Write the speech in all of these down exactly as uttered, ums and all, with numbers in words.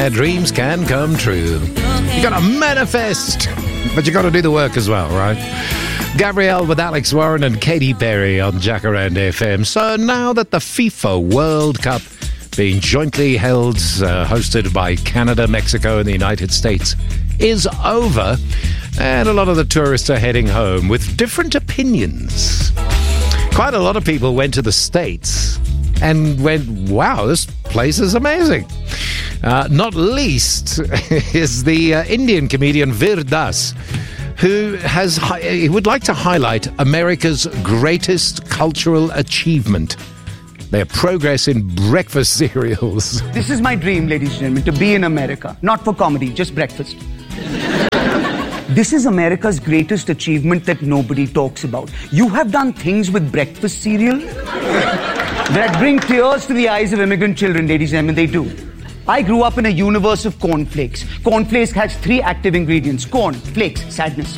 Yeah, dreams can come true. You gotta manifest, but you gotta do the work as well, right? Gabrielle with Alex Warren and Katy Perry on Jacaranda F M. So now that the FIFA World Cup being jointly held, uh, hosted by Canada, Mexico and the United States is over, and a lot of the tourists are heading home with different opinions. Quite a lot of people went to the States and went, wow, this place is amazing. Uh, not least is the uh, Indian comedian Veer Das, who has he would like to highlight America's greatest cultural achievement: their progress in breakfast cereals. This is my dream, ladies and gentlemen, to be in America. Not for comedy, just breakfast. This is America's greatest achievement that nobody talks about. You have done things with breakfast cereal that bring tears to the eyes of immigrant children, ladies and gentlemen, they do. I grew up in a universe of cornflakes. Cornflakes has three active ingredients: corn, flakes, sadness.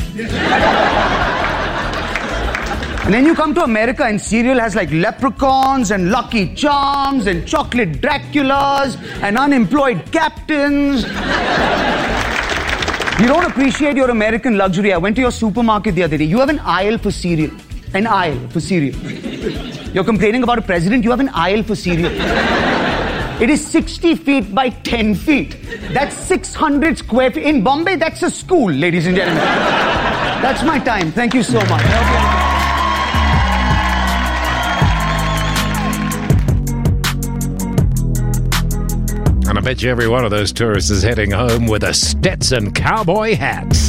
And then you come to America and cereal has like leprechauns and Lucky Charms and chocolate Draculas and unemployed captains. You don't appreciate your American luxury. I went to your supermarket the other day. You have an aisle for cereal. An aisle for cereal. You're complaining about a president. You have an aisle for cereal. It is sixty feet by ten feet. That's six hundred square feet. In Bombay, that's a school, ladies and gentlemen. That's my time. Thank you so much. And I bet you every one of those tourists is heading home with a Stetson cowboy hat.